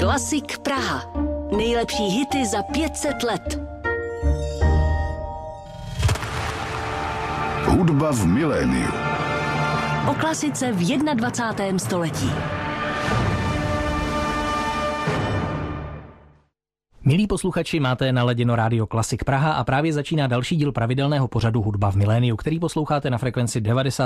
Klasik Praha. Nejlepší hity za 500 let. Hudba v miléniu. O klasice v 21. století. Milí posluchači, máte naladěno rádio Klasik Praha a právě začíná další díl pravidelného pořadu Hudba v miléniu, který posloucháte na frekvenci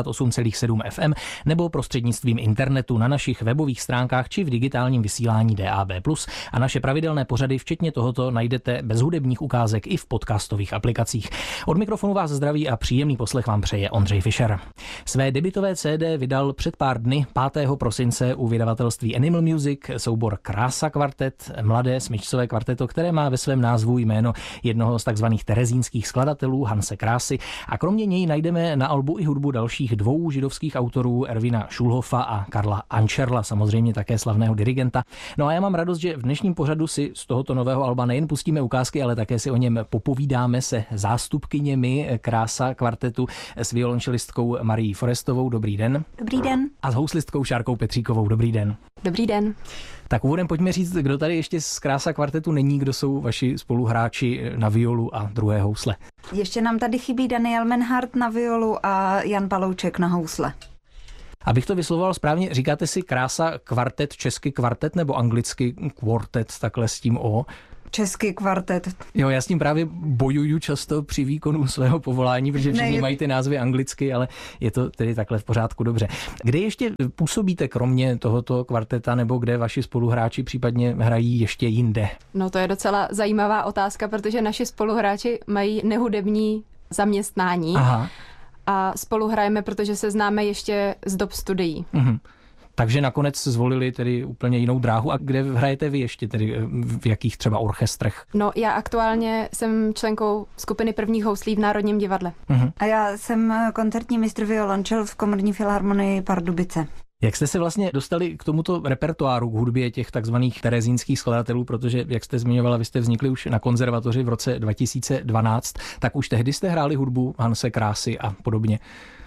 98,7 FM nebo prostřednictvím internetu na našich webových stránkách či v digitálním vysílání DAB+. A naše pravidelné pořady, včetně tohoto, najdete bez hudebních ukázek i v podcastových aplikacích. Od mikrofonu vás zdraví a příjemný poslech vám přeje Ondřej Fischer. Své debutové CD vydal před pár dny 5. prosince u vydavatelství Animal Music soubor Krása kvartet, mladé smyčcové kvarteto, které má ve svém názvu jméno jednoho z takzvaných terezínských skladatelů Hanse Krásy, a kromě něj najdeme na albu i hudbu dalších dvou židovských autorů, Ervina Schulhofa a Karla Ančerla, samozřejmě také slavného dirigenta. No a já mám radost, že v dnešním pořadu si z tohoto nového alba nejen pustíme ukázky, ale také si o něm popovídáme se zástupkyněmi Krása kvartetu, s violončelistkou Marií Forestovou. Dobrý den. Dobrý den. A s houslistkou Šárkou Petříkovou. Dobrý den. Dobrý den. Tak úvodem pojďme říct, kdo tady ještě z Krása kvartetu není, kdo jsou vaši spoluhráči na violu a druhé housle. Ještě nám tady chybí Daniel Menhardt na violu a Jan Palouček na housle. Abych to vyslovoval správně, říkáte si Krása kvartet, česky kvartet nebo anglicky quartet, takhle s tím O? Český kvartet. Jo, já s tím právě bojuju často při výkonu svého povolání, protože všichni mají ty názvy anglicky, ale je to tedy takhle v pořádku, dobře. Kde ještě působíte kromě tohoto kvarteta, nebo kde vaši spoluhráči případně hrají ještě jinde? No to je docela zajímavá otázka, protože naši spoluhráči mají nehudební zaměstnání. Aha. A spolu hrajeme, protože se známe ještě z dob studií. Mhm. Takže nakonec zvolili tedy úplně jinou dráhu. A kde hrajete vy ještě, tedy v jakých třeba orchestrech? No, já aktuálně jsem členkou skupiny prvních houslí v Národním divadle. Uh-huh. A já jsem koncertní mistr violončel v Komorní filharmonii Pardubice. Jak jste se vlastně dostali k tomuto repertoáru, k hudbě těch takzvaných terezínských skladatelů, protože, jak jste zmiňovala, vy jste vznikli už na konzervatoři v roce 2012, tak už tehdy jste hráli hudbu Hanse Krásy a podobně?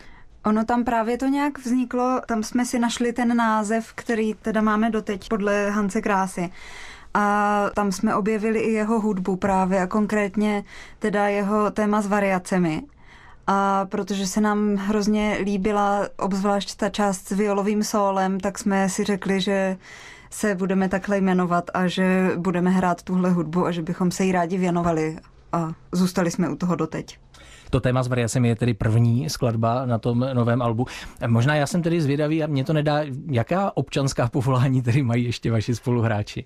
Ono tam právě to nějak vzniklo, tam jsme si našli ten název, který teda máme doteď podle Hanse Krásy. A tam jsme objevili i jeho hudbu právě a konkrétně teda jeho téma s variacemi. A protože se nám hrozně líbila obzvlášť ta část s violovým sólem, tak jsme si řekli, že se budeme takhle jmenovat a že budeme hrát tuhle hudbu a že bychom se jí rádi věnovali. A zůstali jsme u toho doteď. To téma s variacemi je tedy první skladba na tom novém albu. Možná já jsem tedy zvědavý a mě to nedá, jaká občanská povolání tedy mají ještě vaši spoluhráči?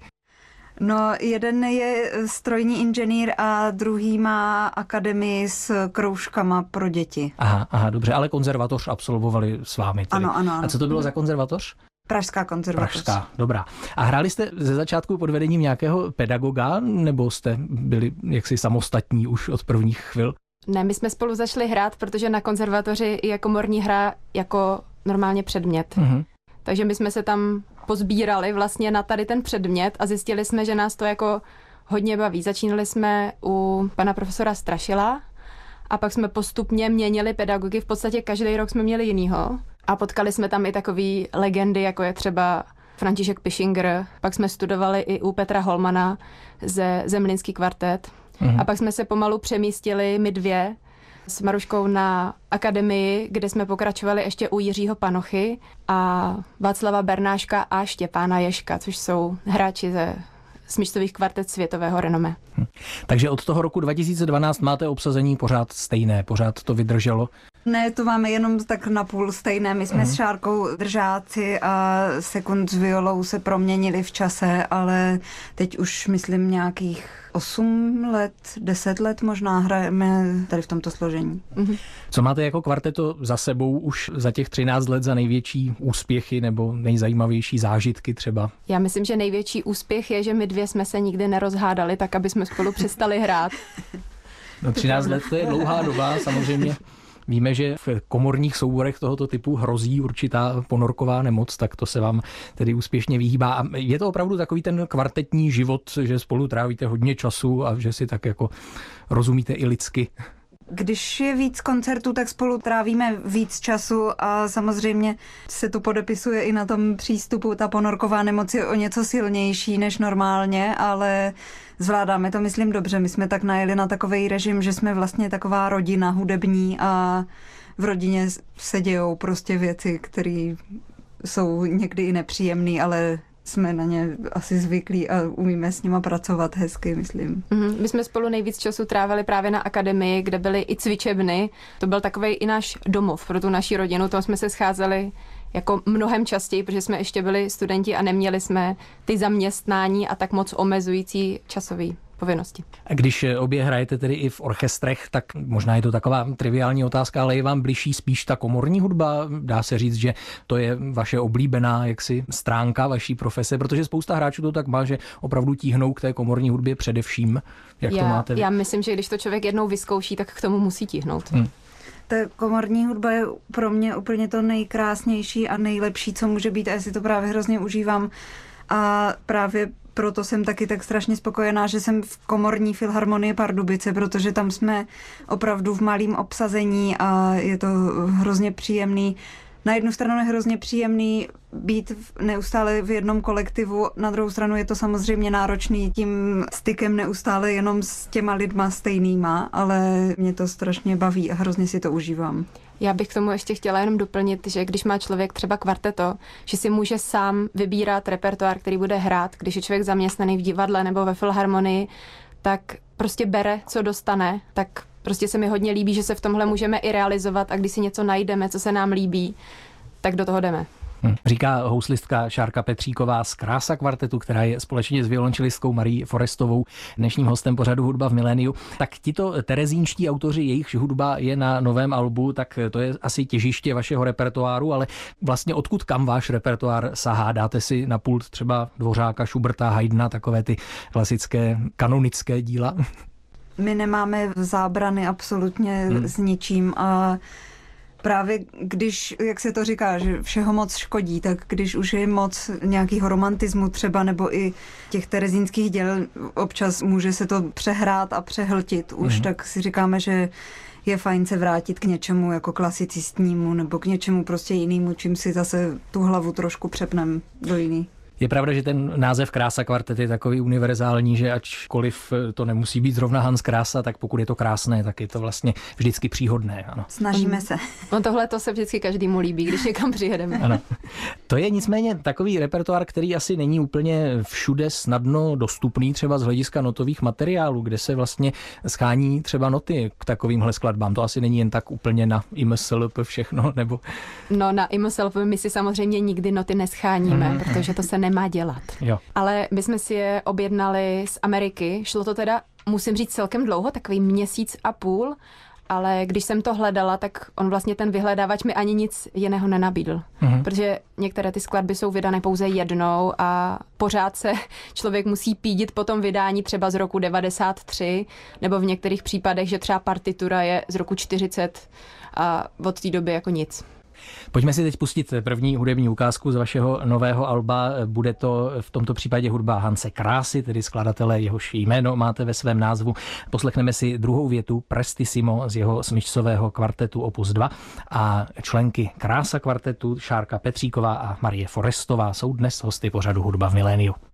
No, jeden je strojní inženýr a druhý má akademii s kroužkama pro děti. Aha, dobře, ale konzervatoř absolvovali s vámi tedy. Ano. A co to bylo za konzervatoř? Pražská konzervatoř. Pražská, dobrá. A hráli jste ze začátku pod vedením nějakého pedagoga, nebo jste byli jaksi samostatní už od prvních chvil? Ne, my jsme spolu začali hrát, protože na konzervatoři je komorní hra jako normálně předmět. Mm-hmm. Takže my jsme se tam pozbírali vlastně na tady ten předmět a zjistili jsme, že nás to jako hodně baví. Začínali jsme u pana profesora Strašila a pak jsme postupně měnili pedagogy. V podstatě každý rok jsme měli jinýho a potkali jsme tam i takový legendy, jako je třeba František Pischinger. Pak jsme studovali i u Petra Holmana ze Zemlínský kvartet. Mm-hmm. A pak jsme se pomalu přemístili my dvě s Maruškou na akademii, kde jsme pokračovali ještě u Jiřího Panochy a Václava Bernáška a Štěpána Ježka, což jsou hráči ze smyčcových kvartet světového renomé. Takže od toho roku 2012 máte obsazení pořád stejné, pořád to vydrželo? Ne, to máme jenom tak napůl stejné. My jsme s Šárkou držáci a sekund s violou se proměnili v čase, ale teď už myslím nějakých 8 let, 10 let možná hrajeme tady v tomto složení. Co máte jako kvarteto za sebou už za těch 13 let za největší úspěchy nebo nejzajímavější zážitky třeba? Já myslím, že největší úspěch je, že my dvě jsme se nikdy nerozhádali tak, aby jsme spolu přestali hrát. No 13 let to je dlouhá doba, samozřejmě. Víme, že v komorních souborech tohoto typu hrozí určitá ponorková nemoc, tak to se vám tedy úspěšně vyhýbá. A je to opravdu takový ten kvartetní život, že spolu trávíte hodně času a že si tak jako rozumíte i lidsky? Když je víc koncertů, tak spolu trávíme víc času a samozřejmě se to podepisuje i na tom přístupu. Ta ponorková nemoc je o něco silnější než normálně, ale zvládáme to, myslím, dobře. My jsme tak najeli na takovej režim, že jsme vlastně taková rodina hudební a v rodině se dějou prostě věci, které jsou někdy i nepříjemné, ale jsme na ně asi zvyklí a umíme s nima pracovat hezky, myslím. My jsme spolu nejvíc času trávili právě na akademii, kde byly i cvičebny. To byl takovej i náš domov pro tu naši rodinu. Tam jsme se scházeli jako mnohem častěji, protože jsme ještě byli studenti a neměli jsme ty zaměstnání a tak moc omezující časový povinnosti. A když obě hrajete tedy i v orchestrech, tak možná je to taková triviální otázka, ale je vám bližší spíš ta komorní hudba? Dá se říct, že to je vaše oblíbená jaksi stránka vaší profese, protože spousta hráčů to tak má, že opravdu tíhnou k té komorní hudbě především. Jak to máte vy? Já myslím, že když to člověk jednou vyzkouší, tak k tomu musí tíhnout. Ta komorní hudba je pro mě úplně to nejkrásnější a nejlepší, co může být, a já si to právě hrozně užívám. A právě proto jsem taky tak strašně spokojená, že jsem v komorní filharmonii Pardubice, protože tam jsme opravdu v malém obsazení a je to hrozně příjemný. Na jednu stranu je hrozně příjemný být neustále v jednom kolektivu, na druhou stranu je to samozřejmě náročný tím stykem neustále jenom s těma lidma stejnýma, ale mě to strašně baví a hrozně si to užívám. Já bych k tomu ještě chtěla jenom doplnit, že když má člověk třeba kvarteto, že si může sám vybírat repertoár, který bude hrát, když je člověk zaměstnaný v divadle nebo ve filharmonii, tak prostě bere, co dostane, tak prostě se mi hodně líbí, že se v tomhle můžeme i realizovat a když si něco najdeme, co se nám líbí, tak do toho jdeme. Říká houslistka Šárka Petříková z Krása kvartetu, která je společně s violončelistkou Marií Forestovou dnešním hostem pořadu Hudba v miléniu. Tak tito terezínští autoři, jejichž hudba je na novém albu, tak to je asi těžiště vašeho repertoáru, ale vlastně odkud kam váš repertoár sahá? Dáte si na pult třeba Dvořáka, Schuberta, Haydna, takové ty klasické kanonické díla? My nemáme zábrany absolutně s ničím a právě když, jak se to říká, že všeho moc škodí, tak když už je moc nějakého romantismu třeba nebo i těch terezínských děl, občas může se to přehrát a přehltit už, tak si říkáme, že je fajn se vrátit k něčemu jako klasicistnímu nebo k něčemu prostě jinému, čím si zase tu hlavu trošku přepnem do jiný. Je pravda, že ten název Krása kvartet je takový univerzální, že ačkoliv to nemusí být zrovna Hans Krása, tak pokud je to krásné, tak je to vlastně vždycky příhodné. Ano. Snažíme se. Tohle to se vždycky každému líbí, když někam přijedeme. Ano. To je nicméně takový repertoár, který asi není úplně všude snadno dostupný, třeba z hlediska notových materiálů, kde se vlastně schání třeba noty k takovýmhle skladbám. To asi není jen tak úplně na IMSLP všechno, nebo... No na IMSLP my si samozřejmě nikdy noty nescháníme, protože to se nemá dělat. Jo. Ale my jsme si je objednali z Ameriky. Šlo to teda, musím říct, celkem dlouho, takový měsíc a půl, ale když jsem to hledala, tak on vlastně ten vyhledávač mi ani nic jiného nenabídl. Protože některé ty skladby jsou vydané pouze jednou a pořád se člověk musí pídit po tom vydání třeba z roku 93, nebo v některých případech, že třeba partitura je z roku 40 a od té doby jako nic. Pojďme si teď pustit první hudební ukázku z vašeho nového alba. Bude to v tomto případě hudba Hanse Krásy, tedy skladatele, jehož jméno máte ve svém názvu. Poslechneme si druhou větu Prestissimo z jeho smyčcového kvartetu Opus 2 a členky Krása kvartetu Šárka Petříková a Marie Forestová jsou dnes hosty pořadu Hudba v miléniu.